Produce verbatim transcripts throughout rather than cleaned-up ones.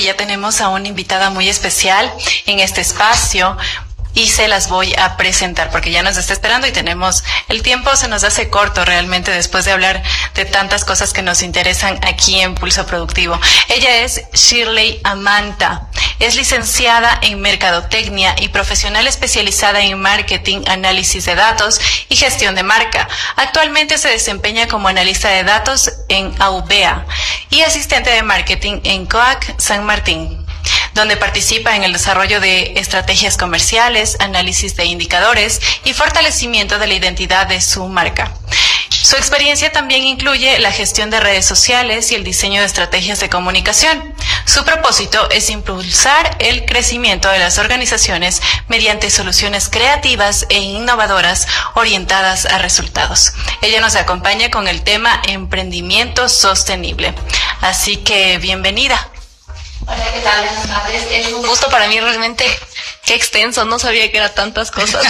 ya tenemos a una invitada muy especial en este espacio y se las voy a presentar porque ya nos está esperando y tenemos, el tiempo se nos hace corto realmente después de hablar de tantas cosas que nos interesan aquí en Pulso Productivo. Ella es Shirley Amanta, es licenciada en Mercadotecnia y profesional especializada en Marketing, Análisis de Datos y Gestión de Marca. Actualmente se desempeña como analista de datos en Aubea y asistente de marketing en Coac San Martín, donde participa en el desarrollo de estrategias comerciales, análisis de indicadores y fortalecimiento de la identidad de su marca. Su experiencia también incluye la gestión de redes sociales y el diseño de estrategias de comunicación. Su propósito es impulsar el crecimiento de las organizaciones mediante soluciones creativas e innovadoras orientadas a resultados. Ella nos acompaña con el tema emprendimiento sostenible. Así que bienvenida. Hola, ¿qué tal? Buenas tardes. Es un gusto para mí, realmente. Qué extenso, no sabía que eran tantas cosas.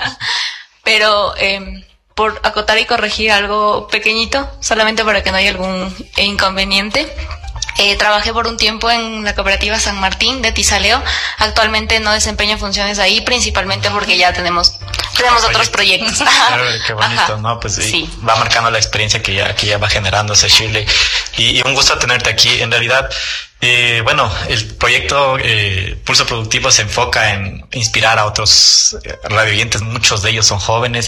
Pero eh, por acotar y corregir algo pequeñito, solamente para que no haya algún inconveniente. Eh, trabajé por un tiempo en la cooperativa San Martín de Tizaleo. Actualmente no desempeño funciones ahí, principalmente porque ya tenemos tenemos otros proyectos. Claro, qué bonito, Ajá. ¿no? Pues sí. Va marcando la experiencia que ya, que ya va generándose, Shirley. Y, y un gusto tenerte aquí. En realidad, eh, bueno, el proyecto eh, Pulso Productivo se enfoca en inspirar a otros radioyentes, muchos de ellos son jóvenes.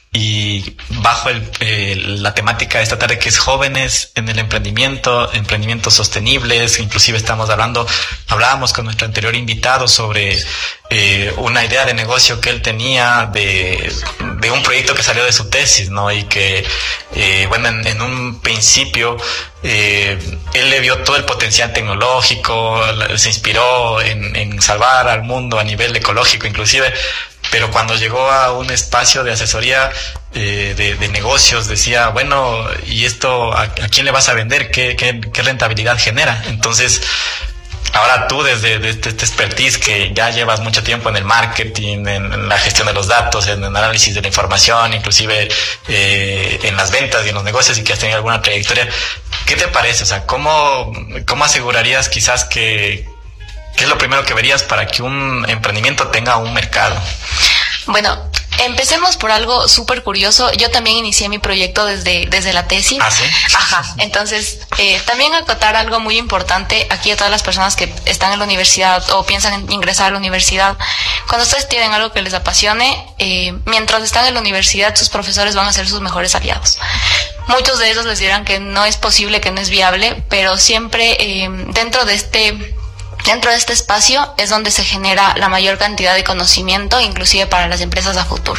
Y bajo el, eh, la temática de esta tarde, que es jóvenes en el emprendimiento, emprendimientos sostenibles. Inclusive estamos hablando, hablábamos con nuestro anterior invitado sobre eh, una idea de negocio que él tenía de, de un proyecto que salió de su tesis, ¿no? Y que, eh, bueno, en, en un principio, eh, él le vio todo el potencial tecnológico, se inspiró en, en salvar al mundo a nivel ecológico, inclusive. Pero cuando llegó a un espacio de asesoría eh, de, de negocios, decía, bueno, ¿y esto a, a quién le vas a vender? ¿Qué, qué, qué rentabilidad genera? Entonces, ahora tú desde, desde este expertise que ya llevas mucho tiempo en el marketing, en, en la gestión de los datos, en el análisis de la información, inclusive eh, en las ventas y en los negocios, y que has tenido alguna trayectoria, ¿qué te parece? O sea, ¿cómo, cómo asegurarías quizás que... ¿Qué es lo primero que verías para que un emprendimiento tenga un mercado? Bueno, empecemos por algo súper curioso. Yo también inicié mi proyecto desde, desde la tesis. ¿Ah, sí? Ajá. Entonces, eh, también acotar algo muy importante aquí a todas las personas que están en la universidad o piensan en ingresar a la universidad. Cuando ustedes tienen algo que les apasione, eh, mientras están en la universidad, sus profesores van a ser sus mejores aliados. Muchos de ellos les dirán que no es posible, que no es viable, pero siempre eh, dentro de este... Dentro de este espacio es donde se genera la mayor cantidad de conocimiento, inclusive para las empresas a futuro.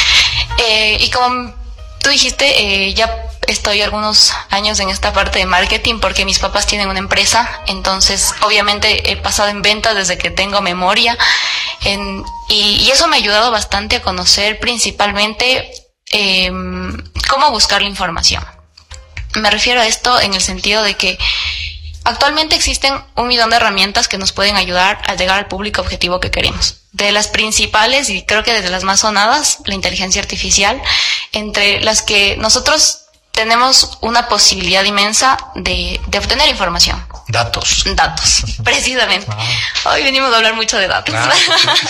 Eh, y como tú dijiste, eh, ya estoy algunos años en esta parte de marketing porque mis papás tienen una empresa, entonces obviamente he pasado en ventas desde que tengo memoria, en, y, y eso me ha ayudado bastante a conocer principalmente eh, cómo buscar la información. Me refiero a esto en el sentido de que actualmente existen un millón de herramientas que nos pueden ayudar a llegar al público objetivo que queremos. De las principales, y creo que desde las más sonadas, la inteligencia artificial, entre las que nosotros tenemos una posibilidad inmensa de, de obtener información. Datos. Datos, precisamente. Wow. Hoy venimos a hablar mucho de datos. Claro.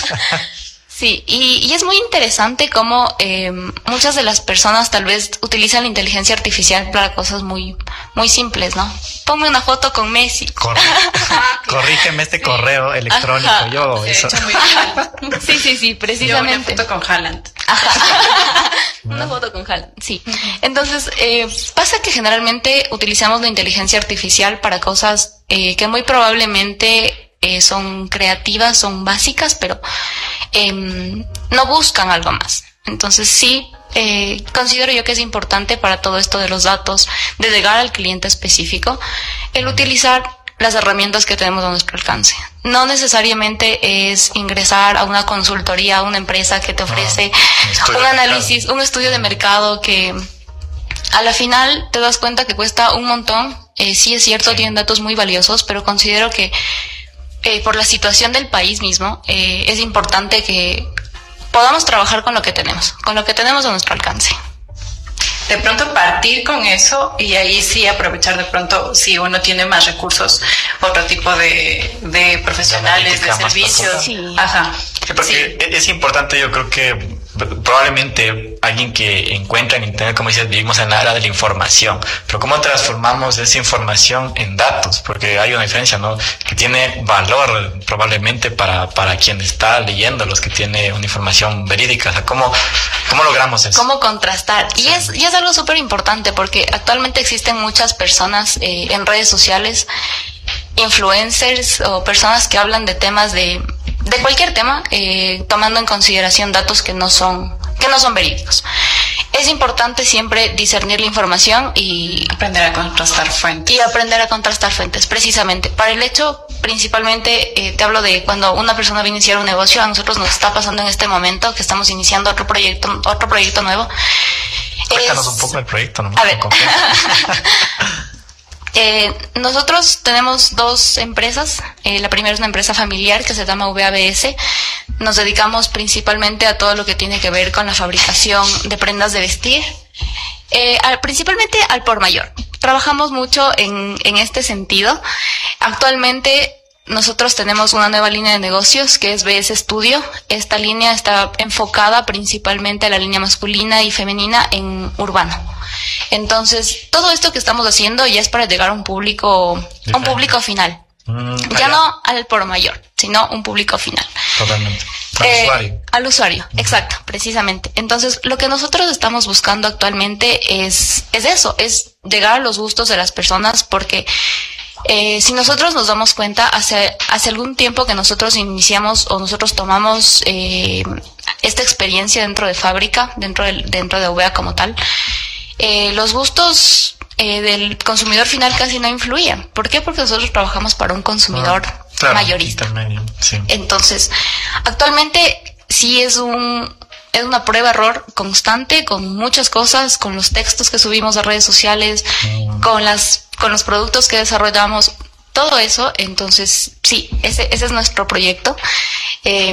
Sí, y, y es muy interesante cómo eh, muchas de las personas tal vez utilizan la inteligencia artificial para cosas muy muy simples, ¿no? Ponme una foto con Messi. Corre. Corrígeme este sí. correo electrónico. Ajá. Yo sí, eso. Muy bien. Sí, sí, sí, precisamente. Yo una foto con Haaland. Ajá. Una foto con Haaland, sí. Entonces, eh, pasa que generalmente utilizamos la inteligencia artificial para cosas eh, que muy probablemente Eh, son creativas, son básicas, pero eh, no buscan algo más. Entonces sí, eh, considero yo que es importante para todo esto de los datos, de llegar al cliente específico, el utilizar las herramientas que tenemos a nuestro alcance. No necesariamente es ingresar a una consultoría, a una empresa que te ofrece no, un análisis, un estudio de mercado que a la final te das cuenta que cuesta un montón. Eh, sí es cierto, sí. Tienen datos muy valiosos, pero considero que Eh, por la situación del país mismo, eh, es importante que podamos trabajar con lo que tenemos, con lo que tenemos a nuestro alcance. de pronto partir con eso y ahí sí aprovechar de pronto, si uno tiene más recursos, otro tipo de, de profesionales, de servicios. Sí. Ajá. Sí, porque sí. Es importante, yo creo que probablemente alguien que encuentra en internet, como dices, vivimos en la era de la información, pero ¿cómo transformamos esa información en datos? Porque hay una diferencia, ¿no? Que tiene valor probablemente para, para quien está leyendo, los que tiene una información verídica. O sea, ¿cómo, cómo logramos eso? ¿Cómo contrastar? Sí. Y es, y es algo súper importante porque actualmente existen muchas personas eh, en redes sociales, influencers o personas que hablan de temas de de cualquier tema, eh, tomando en consideración datos que no son que no son verídicos. Es importante siempre discernir la información y aprender a contrastar fuentes. Y aprender a contrastar fuentes, precisamente. Para el hecho, principalmente, eh, te hablo de cuando una persona va a iniciar un negocio, a nosotros nos está pasando en este momento que estamos iniciando otro proyecto, otro proyecto nuevo. Cuéntanos es... un poco del proyecto, ¿no? A ver. Eh, nosotros tenemos dos empresas. Eh, la primera es una empresa familiar que se llama V A B S. Nos dedicamos principalmente a todo lo que tiene que ver con la fabricación de prendas de vestir, eh, al, principalmente al por mayor. Trabajamos mucho en, en este sentido. Actualmente nosotros tenemos una nueva línea de negocios que es B S Studio. Esta línea está enfocada principalmente a la línea masculina y femenina en urbano. Entonces, todo esto que estamos haciendo ya es para llegar a un público, a un público final. Mm, ya no al por mayor, sino un público final. Totalmente. Al eh, usuario. Al usuario, uh-huh. Exacto, precisamente. Entonces, lo que nosotros estamos buscando actualmente es, es eso, es llegar a los gustos de las personas, porque eh, si nosotros nos damos cuenta, hace, hace algún tiempo que nosotros iniciamos o nosotros tomamos eh, esta experiencia dentro de fábrica, dentro de, dentro de U B A como tal, Eh, los gustos eh, del consumidor final casi no influían. ¿Por qué? Porque nosotros trabajamos para un consumidor ah, claro, mayorista. Sí. Entonces, actualmente sí es un es una prueba-error constante con muchas cosas, con los textos que subimos a redes sociales, mm. con las con los productos que desarrollamos, todo eso. Entonces, sí, ese ese es nuestro proyecto. Eh,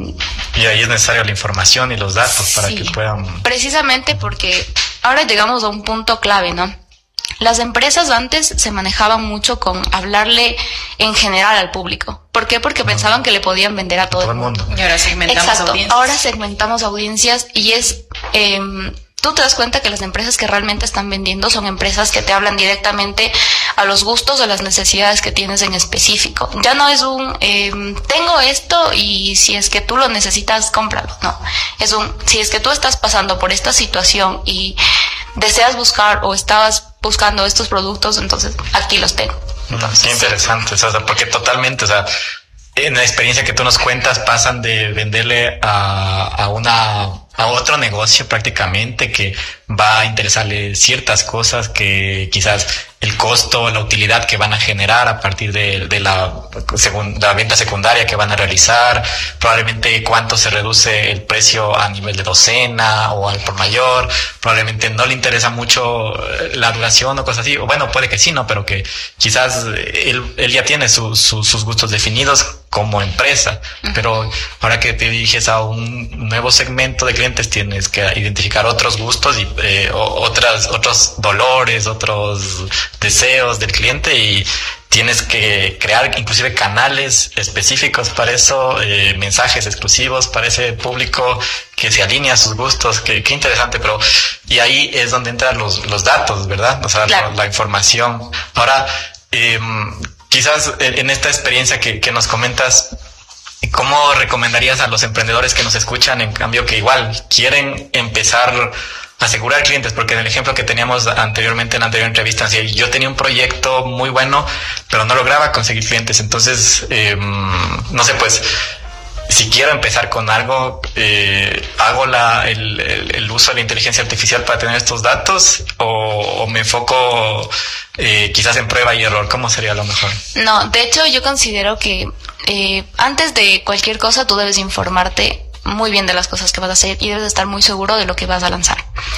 y ahí es necesaria la información y los datos para sí, que puedan... Precisamente porque ahora llegamos a un punto clave, ¿no? Las empresas antes se manejaban mucho con hablarle en general al público. ¿Por qué? Porque pensaban que le podían vender a todo, todo el mundo. Y ahora segmentamos Exacto. audiencias. Ahora segmentamos audiencias y es... Eh, tú te das cuenta que las empresas que realmente están vendiendo son empresas que te hablan directamente a los gustos o las necesidades que tienes en específico. Ya no es un, eh, tengo esto y si es que tú lo necesitas, cómpralo. No, es un, si es que tú estás pasando por esta situación y deseas buscar o estabas buscando estos productos, entonces aquí los tengo. Entonces, qué interesante, sí. O sea, porque totalmente, o sea, en la experiencia que tú nos cuentas pasan de venderle a, a una... a otro negocio prácticamente que va a interesarle ciertas cosas que quizás el costo, la utilidad que van a generar a partir de, de la, segun, la venta secundaria que van a realizar, probablemente cuánto se reduce el precio a nivel de docena o al por mayor, probablemente no le interesa mucho la duración o cosas así, o bueno, puede que sí, ¿no? Pero que quizás él, él ya tiene su, su, sus gustos definidos como empresa, pero ahora que te diriges a un nuevo segmento de clientes tienes que identificar otros gustos y eh, otras, otros dolores, otros deseos del cliente y tienes que crear inclusive canales específicos para eso, eh, mensajes exclusivos para ese público que se alinea a sus gustos. Qué, qué interesante, pero y ahí es donde entran los, los datos, ¿verdad? O sea, claro. la, la información. Ahora, eh, quizás en esta experiencia que, que nos comentas, ¿cómo recomendarías a los emprendedores que nos escuchan, en cambio, que igual quieren empezar a asegurar clientes? Porque en el ejemplo que teníamos anteriormente en la anterior entrevista, yo tenía un proyecto muy bueno, pero no lograba conseguir clientes. Entonces, eh, no sé, pues, si quiero empezar con algo, eh, ¿hago la, el, el, el uso de la inteligencia artificial para tener estos datos? ¿O, o me enfoco eh, quizás en prueba y error? ¿Cómo sería lo mejor? No, de hecho yo considero que eh, antes de cualquier cosa tú debes informarte muy bien de las cosas que vas a hacer y debes estar muy seguro de lo que vas a lanzar.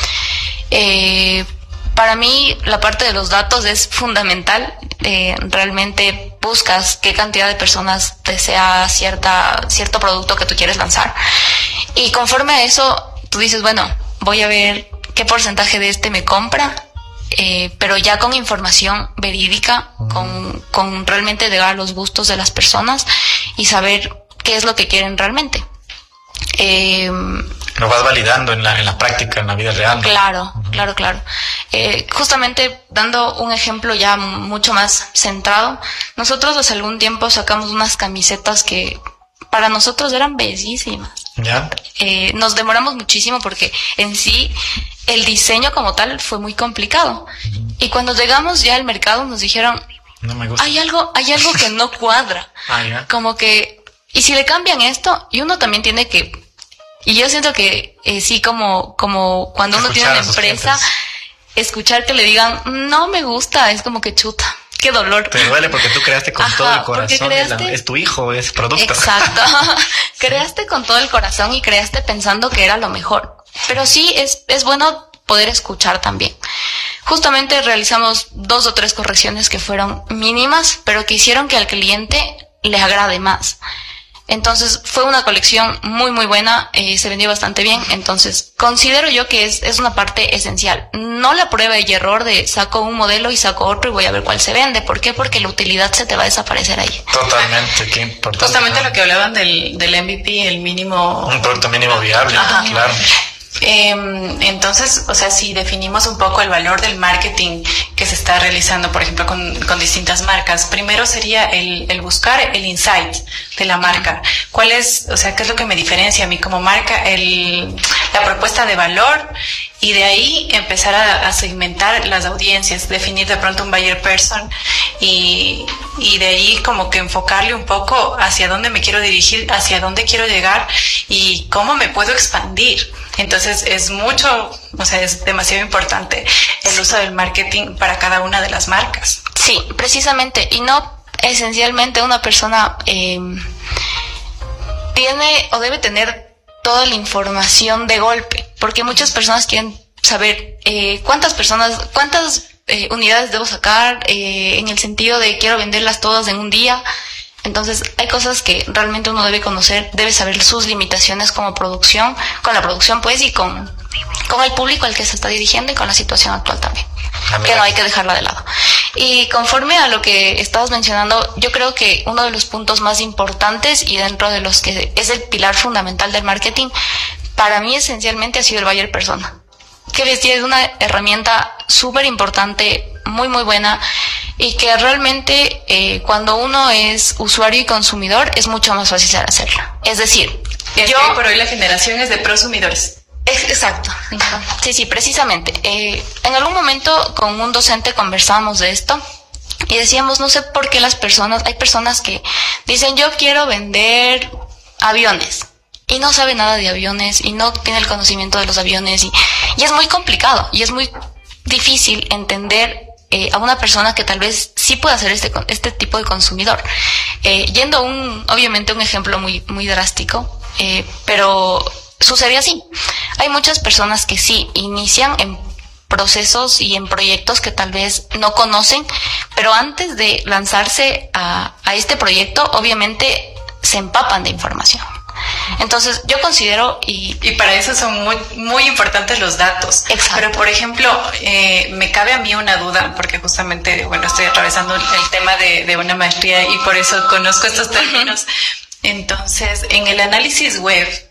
Eh, para mí la parte de los datos es fundamental. Eh, realmente buscas qué cantidad de personas desea cierta, cierto producto que tú quieres lanzar. Y conforme a eso, tú dices, bueno, voy a ver qué porcentaje de este me compra, eh, pero ya con información verídica, uh-huh. con, con realmente llegar a los gustos de las personas y saber qué es lo que quieren realmente. Eh, Lo vas validando en la, en la práctica, en la vida real, ¿no? Claro, uh-huh. claro, claro. Eh, justamente dando un ejemplo ya mucho más centrado, nosotros hace algún tiempo sacamos unas camisetas que para nosotros eran bellísimas. ¿Ya? Eh, nos demoramos muchísimo porque en sí el diseño como tal fue muy complicado. Uh-huh. Y cuando llegamos ya al mercado nos dijeron, no me gusta. Hay algo, hay algo que no cuadra. Ah, ¿ya? Como que, y si le cambian esto, y uno también tiene que, y yo siento que eh, sí, como, como cuando uno Escuchar tiene una empresa, escuchar que le digan, no me gusta, es como que chuta. Qué dolor. Te duele porque tú creaste con Ajá, todo el corazón. Creaste... La, es tu hijo, es producto. Exacto. Creaste con todo el corazón y creaste pensando que era lo mejor. Pero sí, es, es bueno poder escuchar también. Justamente realizamos dos o tres correcciones que fueron mínimas, pero que hicieron que al cliente le agrade más. Entonces fue una colección muy muy buena, eh, se vendió bastante bien, entonces considero yo que es, es una parte esencial, no la prueba y error de saco un modelo y saco otro y voy a ver cuál se vende. ¿Por qué? Porque la utilidad se te va a desaparecer ahí. Totalmente, qué importante. Justamente ¿no? Lo que hablaban del, del M V P, el mínimo... Un producto mínimo viable, Ajá. claro. Eh, entonces, o sea, si definimos un poco el valor del marketing que se está realizando, por ejemplo, con, con distintas marcas, primero sería el, el buscar el insight de la marca. ¿Cuál es, o sea, qué es lo que me diferencia a mí como marca? El, la propuesta de valor, y de ahí empezar a, a segmentar las audiencias, definir de pronto un buyer person y, y de ahí como que enfocarle un poco hacia dónde me quiero dirigir, hacia dónde quiero llegar y cómo me puedo expandir. Entonces es mucho, o sea, es demasiado importante el uso del marketing para cada una de las marcas. Sí, precisamente, y no esencialmente una persona eh, tiene o debe tener toda la información de golpe, porque muchas personas quieren saber eh, cuántas personas, cuántas eh, unidades debo sacar, eh, en el sentido de quiero venderlas todas en un día. Entonces hay cosas que realmente uno debe conocer, debe saber sus limitaciones como producción, con la producción pues y con, con el público al que se está dirigiendo y con la situación actual también, que no hay que dejarla de lado. Y conforme a lo que estabas mencionando, yo creo que uno de los puntos más importantes y dentro de los que es el pilar fundamental del marketing, para mí esencialmente ha sido el buyer persona. Que bestia es una herramienta súper importante, muy muy buena, y que realmente eh, cuando uno es usuario y consumidor es mucho más fácil hacerlo. Es decir, es yo... que por hoy la generación es de prosumidores. Exacto. Sí, sí, precisamente. Eh, en algún momento con un docente conversábamos de esto y decíamos, no sé por qué las personas, hay personas que dicen yo quiero vender aviones y no sabe nada de aviones y no tiene el conocimiento de los aviones y, y es muy complicado y es muy difícil entender eh, a una persona que tal vez sí pueda ser este, este tipo de consumidor. Eh, yendo a un, obviamente un ejemplo muy, muy drástico, eh, pero sucede así. Hay muchas personas que sí inician en procesos y en proyectos que tal vez no conocen, pero antes de lanzarse a, a este proyecto, obviamente se empapan de información. Entonces yo considero y... Y para eso son muy, muy importantes los datos. Exacto. Pero por ejemplo, eh, me cabe a mí una duda, porque justamente, bueno, estoy atravesando el, el tema de, de una maestría y por eso conozco estos términos. Entonces, en el análisis web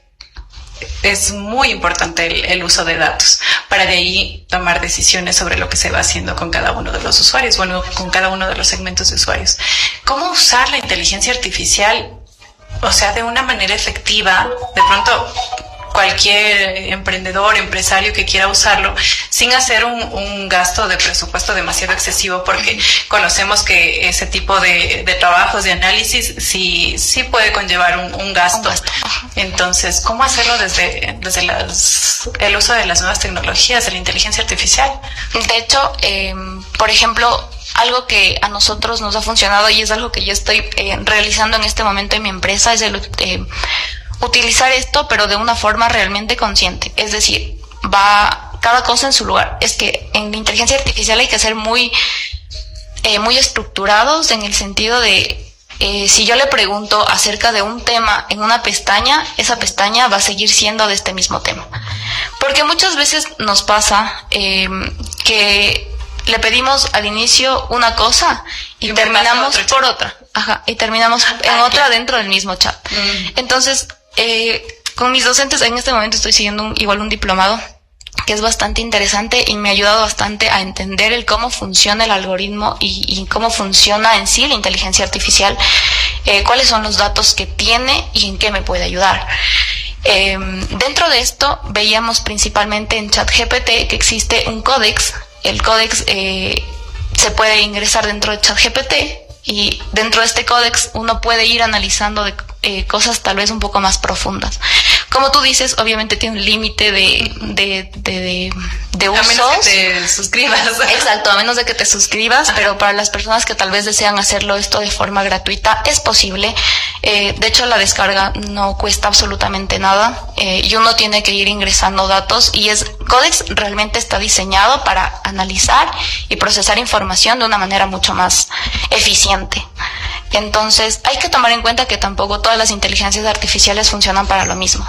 es muy importante el, el uso de datos para de ahí tomar decisiones sobre lo que se va haciendo con cada uno de los usuarios, bueno, con cada uno de los segmentos de usuarios. ¿Cómo usar la inteligencia artificial? O sea, de una manera efectiva, de pronto cualquier emprendedor, empresario que quiera usarlo, sin hacer un, un gasto de presupuesto demasiado excesivo, porque conocemos que ese tipo de, de trabajos, de análisis, sí, sí puede conllevar un, un gasto. Un gasto. Entonces, ¿cómo hacerlo desde, desde las, el uso de las nuevas tecnologías, de la inteligencia artificial? De hecho, eh, por ejemplo, algo que a nosotros nos ha funcionado y es algo que yo estoy eh, realizando en este momento en mi empresa es el eh, utilizar esto, pero de una forma realmente consciente. Es decir, va cada cosa en su lugar. Es que en la inteligencia artificial hay que ser muy, eh, muy estructurados en el sentido de eh, si yo le pregunto acerca de un tema en una pestaña, esa pestaña va a seguir siendo de este mismo tema. Porque muchas veces nos pasa eh, que le pedimos al inicio una cosa y, y terminamos otro por otra. Ajá, y terminamos ah, en ah, otra dentro del mismo chat. Mm. Entonces, eh, con mis docentes en este momento estoy siguiendo un, igual un diplomado que es bastante interesante y me ha ayudado bastante a entender el cómo funciona el algoritmo y, y cómo funciona en sí la inteligencia artificial, eh, cuáles son los datos que tiene y en qué me puede ayudar. Eh, dentro de esto veíamos principalmente en ChatGPT que existe un códex. El códex eh, se puede ingresar dentro de ChatGPT y dentro de este códex uno puede ir analizando de, eh, cosas tal vez un poco más profundas. Como tú dices, obviamente tiene un límite de, de, de, de, de usos. A menos que te suscribas. Exacto, a menos de que te suscribas, pero para las personas que tal vez desean hacerlo esto de forma gratuita, es posible. Eh, de hecho, la descarga no cuesta absolutamente nada eh, y uno tiene que ir ingresando datos y es Codex realmente está diseñado para analizar y procesar información de una manera mucho más eficiente. Entonces, hay que tomar en cuenta que tampoco todas las inteligencias artificiales funcionan para lo mismo.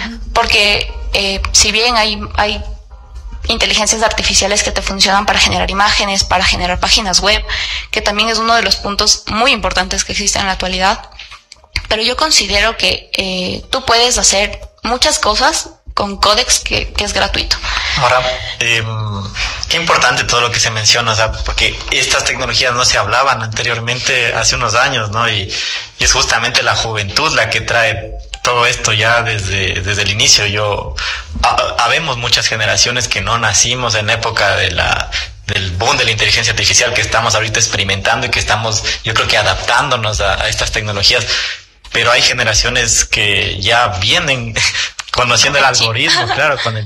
Porque eh, si bien hay, hay inteligencias artificiales que te funcionan para generar imágenes, para generar páginas web, que también es uno de los puntos muy importantes que existen en la actualidad, pero yo considero que eh, tú puedes hacer muchas cosas con Codex que, que es gratuito. Ahora, eh, qué importante todo lo que se menciona, o sea, porque estas tecnologías no se hablaban anteriormente hace unos años, ¿no? Y, y es justamente la juventud la que trae todo esto ya desde, desde el inicio. Yo, ha, habemos muchas generaciones que no nacimos en época de la, del boom de la inteligencia artificial que estamos ahorita experimentando y que estamos, yo creo que adaptándonos a, a estas tecnologías, pero hay generaciones que ya vienen conociendo el algoritmo, claro, con el